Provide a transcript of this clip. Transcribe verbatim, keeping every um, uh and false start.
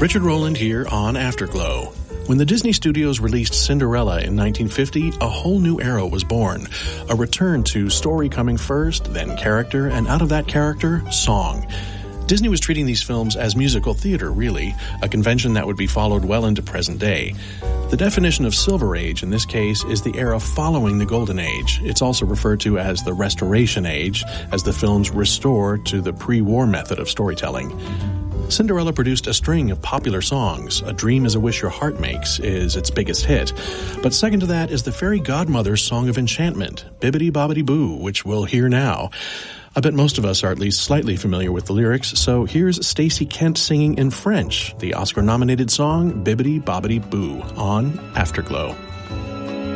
Richard Rowland here on Afterglow. When the Disney Studios released Cinderella in nineteen fifty, a whole new era was born. A return to story coming first, then character, and out of that character, song. Disney was treating these films as musical theater, really, a convention that would be followed well into present day. The definition of Silver Age in this case is the era following the Golden Age. It's also referred to as the Restoration Age, as the films restore to the pre-war method of storytelling. Cinderella produced a string of popular songs. A Dream is a Wish Your Heart Makes is its biggest hit. But second to that is the Fairy Godmother's Song of Enchantment, Bibbidi Bobbidi Boo, which we'll hear now. I bet most of us are at least slightly familiar with the lyrics, so here's Stacey Kent singing in French, the Oscar-nominated song Bibbidi Bobbidi Boo on Afterglow.